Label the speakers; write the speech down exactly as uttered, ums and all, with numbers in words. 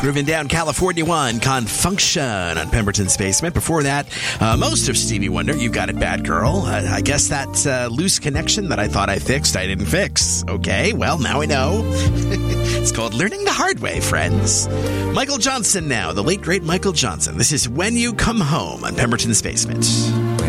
Speaker 1: Grooving down California one, Confunction on Pemberton's Basement. Before that, uh, most of Stevie Wonder, You Got It Bad Girl. Uh, I guess that uh, loose connection that I thought I fixed, I didn't fix. Okay, well, now we know. It's called Learning the Hard Way, friends. Michael Johnson now, the late, great Michael Johnson. This is When You Come Home on Pemberton's Basement.